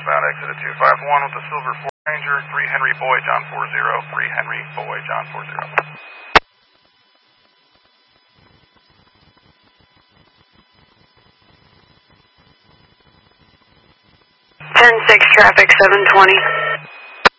northbound exit at 251 with the Silver Ford Ranger, 3 Henry Boy, John 40, 3 Henry Boy, John 40. 10-6 traffic, 720.